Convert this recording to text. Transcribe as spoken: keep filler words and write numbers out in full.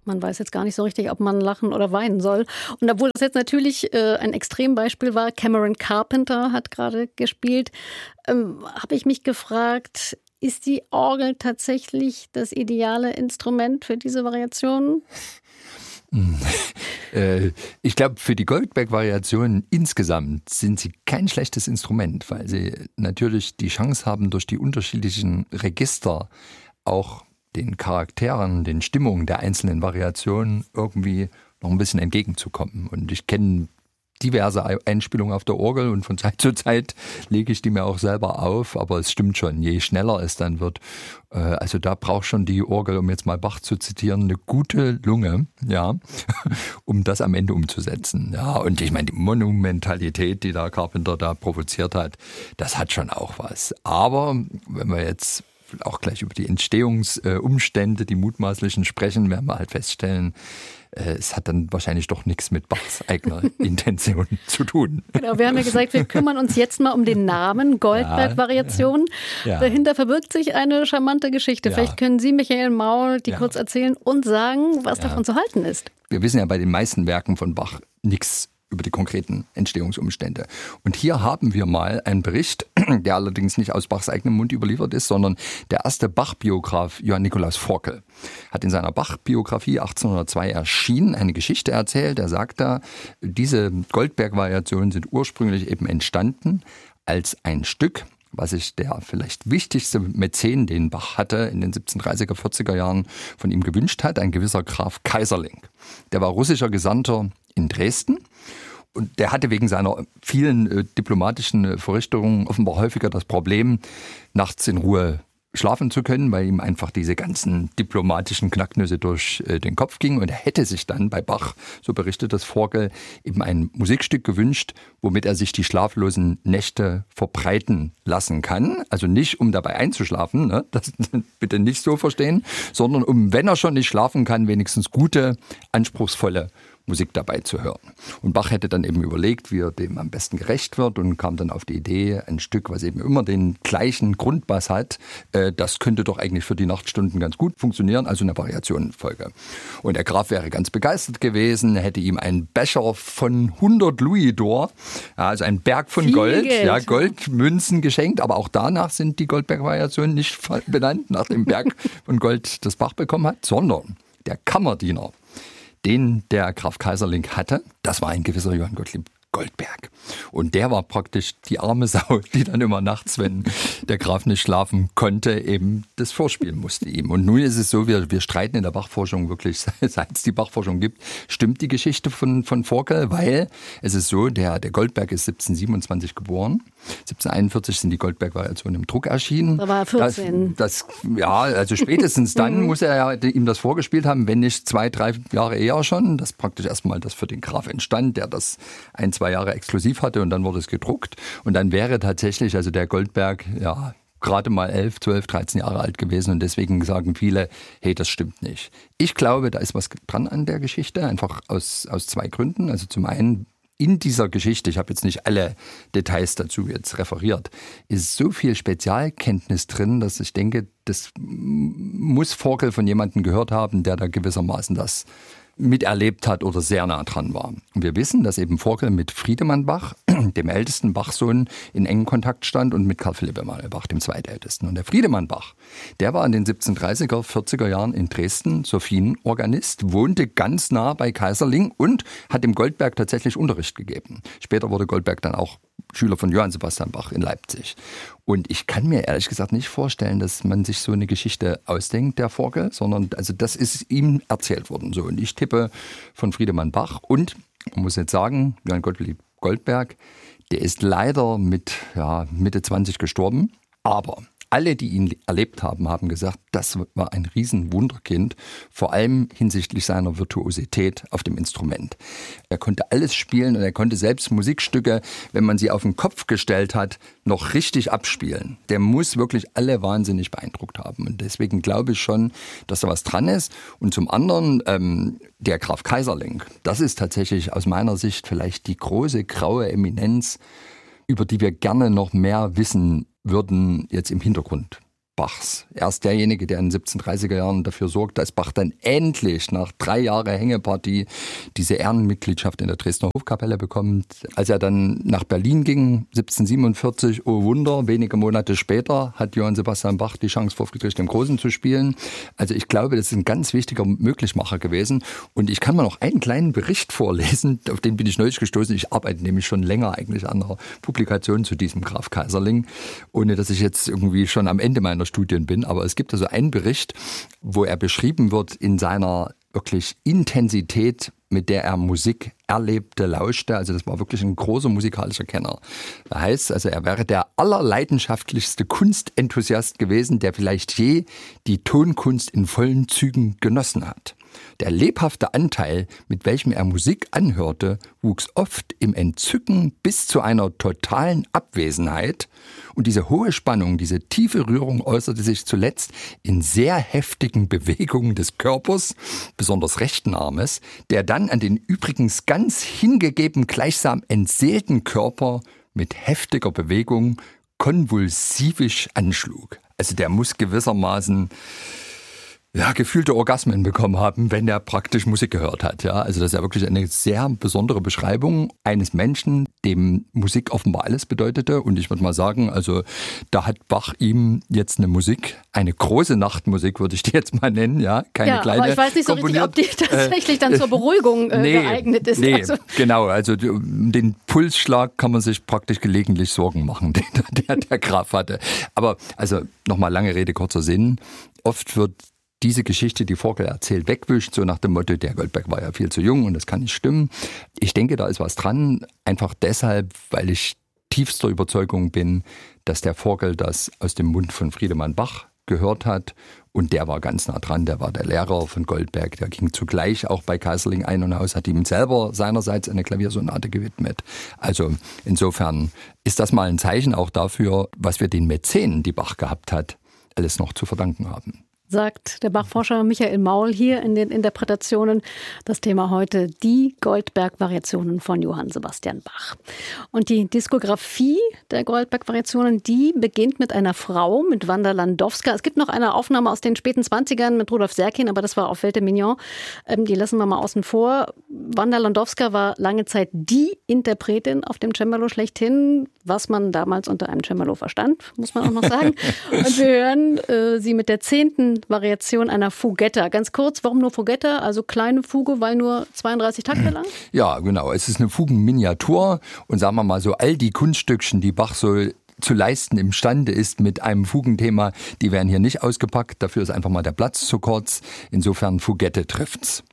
Man weiß jetzt gar nicht so richtig, ob man lachen oder weinen soll. Und obwohl das jetzt natürlich äh, ein Extrembeispiel war, Cameron Carpenter hat gerade gespielt, ähm, habe ich mich gefragt, ist die Orgel tatsächlich das ideale Instrument für diese Variationen? Ich glaube, für die Goldberg-Variationen insgesamt sind sie kein schlechtes Instrument, weil sie natürlich die Chance haben, durch die unterschiedlichen Register auch den Charakteren, den Stimmungen der einzelnen Variationen irgendwie noch ein bisschen entgegenzukommen. Und ich kenne diverse Einspielungen auf der Orgel und von Zeit zu Zeit lege ich die mir auch selber auf, aber es stimmt schon, je schneller es dann wird, äh, also da braucht schon die Orgel, um jetzt mal Bach zu zitieren, eine gute Lunge, ja, um das am Ende umzusetzen. Ja, und ich meine, die Monumentalität, die da Carpenter da provoziert hat, das hat schon auch was. Aber wenn wir jetzt auch gleich über die Entstehungsumstände, die mutmaßlichen sprechen, werden wir halt feststellen, es hat dann wahrscheinlich doch nichts mit Bachs eigener Intention zu tun. Genau, wir haben ja gesagt, wir kümmern uns jetzt mal um den Namen Goldberg-Variation. Ja, ja. Dahinter verbirgt sich eine charmante Geschichte. Ja. Vielleicht können Sie, Michael Maul, die ja. kurz erzählen und sagen, was ja. davon zu halten ist. Wir wissen ja bei den meisten Werken von Bach nichts über die konkreten Entstehungsumstände. Und hier haben wir mal einen Bericht, der allerdings nicht aus Bachs eigenem Mund überliefert ist, sondern der erste Bach-Biograf Johann Nikolaus Forkel hat in seiner Bach-Biografie achtzehnhundertzwei erschienen, eine Geschichte erzählt. Er sagt da, diese Goldberg-Variationen sind ursprünglich eben entstanden als ein Stück, was sich der vielleicht wichtigste Mäzen, den Bach hatte, in den siebzehnhundertdreißiger, vierziger Jahren von ihm gewünscht hat, ein gewisser Graf Kaiserling. Der war russischer Gesandter in Dresden. Und der hatte wegen seiner vielen äh, diplomatischen Verrichtungen offenbar häufiger das Problem, nachts in Ruhe schlafen zu können, weil ihm einfach diese ganzen diplomatischen Knacknüsse durch äh, den Kopf gingen. Und er hätte sich dann bei Bach, so berichtet das Forkel, eben ein Musikstück gewünscht, womit er sich die schlaflosen Nächte verbreiten lassen kann. Also nicht, um dabei einzuschlafen, ne? Das bitte nicht so verstehen, sondern um, wenn er schon nicht schlafen kann, wenigstens gute, anspruchsvolle Musik dabei zu hören. Und Bach hätte dann eben überlegt, wie er dem am besten gerecht wird und kam dann auf die Idee, ein Stück, was eben immer den gleichen Grundbass hat, äh, das könnte doch eigentlich für die Nachtstunden ganz gut funktionieren, also eine Variationenfolge. Und der Graf wäre ganz begeistert gewesen, hätte ihm einen Becher von hundert Louisd'Or, also ein Berg von Viel Gold, Geld. ja, Goldmünzen geschenkt, aber auch danach sind die Goldberg-Variationen nicht benannt, nach dem Berg von Gold, das Bach bekommen hat, sondern der Kammerdiener, den der Graf Kaiserling hatte, das war ein gewisser Johann Gottlieb Goldberg. Und der war praktisch die arme Sau, die dann immer nachts, wenn der Graf nicht schlafen konnte, eben das vorspielen musste ihm. Und nun ist es so, wir, wir streiten in der Bachforschung wirklich, seit es die Bachforschung gibt, stimmt die Geschichte von, von Forkel, weil es ist so, der, der Goldberg ist siebzehnhundertsiebenundzwanzig geboren. siebzehnhunderteinundvierzig sind die Goldberg-Variationen im Druck erschienen. Da war er vierzehn. Das, das, ja, also spätestens dann muss er ja ihm das vorgespielt haben, wenn nicht zwei, drei Jahre eher schon. Das praktisch erstmal das für den Graf entstand, der das ein, zwei Jahre exklusiv hatte und dann wurde es gedruckt. Und dann wäre tatsächlich, also der Goldberg, ja, gerade mal elf, zwölf, dreizehn Jahre alt gewesen und deswegen sagen viele, hey, das stimmt nicht. Ich glaube, da ist was dran an der Geschichte, einfach aus, aus zwei Gründen. Also zum einen, in dieser Geschichte, ich habe jetzt nicht alle Details dazu jetzt referiert, ist so viel Spezialkenntnis drin, dass ich denke, das muss Forkel von jemandem gehört haben, der da gewissermaßen das miterlebt hat oder sehr nah dran war. Und wir wissen, dass eben Forkel mit Friedemann Bach, dem ältesten Bachsohn, in engen Kontakt stand und mit Karl Philipp Emanuel Bach, dem zweitältesten. Und der Friedemann Bach, der war in den siebzehnhundertdreißiger, vierziger Jahren in Dresden Sophienorganist, wohnte ganz nah bei Kaiserling und hat dem Goldberg tatsächlich Unterricht gegeben. Später wurde Goldberg dann auch Schüler von Johann Sebastian Bach in Leipzig. Und ich kann mir ehrlich gesagt nicht vorstellen, dass man sich so eine Geschichte ausdenkt, der Forkel, sondern also das ist ihm erzählt worden. So. Und ich tippe von Friedemann Bach und, man muss jetzt sagen, Johann Gottlieb Goldberg, der ist leider mit ja, Mitte zwanzig gestorben, aber alle, die ihn erlebt haben, haben gesagt, das war ein Riesenwunderkind, vor allem hinsichtlich seiner Virtuosität auf dem Instrument. Er konnte alles spielen und er konnte selbst Musikstücke, wenn man sie auf den Kopf gestellt hat, noch richtig abspielen. Der muss wirklich alle wahnsinnig beeindruckt haben. Und deswegen glaube ich schon, dass da was dran ist. Und zum anderen, ähm, der Graf Kaiserling, das ist tatsächlich aus meiner Sicht vielleicht die große graue Eminenz, über die wir gerne noch mehr wissen würden jetzt im Hintergrund Bachs. Er ist derjenige, der in den siebzehnhundertdreißiger Jahren dafür sorgt, dass Bach dann endlich nach drei Jahren Hängepartie diese Ehrenmitgliedschaft in der Dresdner Hofkapelle bekommt. Als er dann nach Berlin ging, siebzehnhundertsiebenundvierzig, oh Wunder, wenige Monate später hat Johann Sebastian Bach die Chance, vor Friedrich dem Großen zu spielen. Also ich glaube, das ist ein ganz wichtiger Möglichmacher gewesen. Und ich kann mal noch einen kleinen Bericht vorlesen, auf den bin ich neulich gestoßen. Ich arbeite nämlich schon länger eigentlich an einer Publikation zu diesem Graf Kaiserling, ohne dass ich jetzt irgendwie schon am Ende meiner Studien bin, aber es gibt also einen Bericht, wo er beschrieben wird in seiner wirklich Intensität, mit der er Musik erlebte, lauschte. Also das war wirklich ein großer musikalischer Kenner. Da heißt also, er wäre der allerleidenschaftlichste Kunstenthusiast gewesen, der vielleicht je die Tonkunst in vollen Zügen genossen hat. Der lebhafte Anteil, mit welchem er Musik anhörte, wuchs oft im Entzücken bis zu einer totalen Abwesenheit. Und diese hohe Spannung, diese tiefe Rührung äußerte sich zuletzt in sehr heftigen Bewegungen des Körpers, besonders rechten Armes, der dann an den übrigens ganz hingegeben gleichsam entseelten Körper mit heftiger Bewegung konvulsivisch anschlug. Also der muss gewissermaßen ja, gefühlte Orgasmen bekommen haben, wenn er praktisch Musik gehört hat. Ja, also das ist ja wirklich eine sehr besondere Beschreibung eines Menschen, dem Musik offenbar alles bedeutete. Und ich würde mal sagen, also da hat Bach ihm jetzt eine Musik, eine große Nachtmusik, würde ich die jetzt mal nennen, ja, keine ja, kleine. Aber ich weiß nicht so richtig, ob die tatsächlich dann zur Beruhigung äh, nee, geeignet ist. Nee, also. Genau, also um den Pulsschlag kann man sich praktisch gelegentlich Sorgen machen, den der, der Graf hatte. Aber also nochmal lange Rede, kurzer Sinn. Oft wird diese Geschichte, die Vogel erzählt, wegwischt, so nach dem Motto, der Goldberg war ja viel zu jung und das kann nicht stimmen. Ich denke, da ist was dran, einfach deshalb, weil ich tiefster Überzeugung bin, dass der Vogel das aus dem Mund von Friedemann Bach gehört hat und der war ganz nah dran, der war der Lehrer von Goldberg, der ging zugleich auch bei Kaiserling ein und aus, hat ihm selber seinerseits eine Klaviersonate gewidmet. Also insofern ist das mal ein Zeichen auch dafür, was wir den Mäzenen, die Bach gehabt hat, alles noch zu verdanken haben. Sagt der Bachforscher Michael Maul hier in den Interpretationen. Das Thema heute die Goldberg-Variationen von Johann Sebastian Bach. Und die Diskografie der Goldberg-Variationen, die beginnt mit einer Frau, mit Wanda Landowska. Es gibt noch eine Aufnahme aus den späten zwanzigern mit Rudolf Serkin, aber das war auf Welte Mignon. Die lassen wir mal außen vor. Wanda Landowska war lange Zeit die Interpretin auf dem Cembalo schlechthin, was man damals unter einem Cembalo verstand, muss man auch noch sagen. Und wir hören äh, sie mit der zehnten Variation einer Fugetta. Ganz kurz, warum nur Fugetta? Also kleine Fuge, weil nur zweiunddreißig Takte lang? Ja, genau. Es ist eine Fugenminiatur und sagen wir mal so, all die Kunststückchen, die Bach so zu leisten imstande ist mit einem Fugenthema, die werden hier nicht ausgepackt. Dafür ist einfach mal der Platz zu kurz. Insofern Fugette trifft's.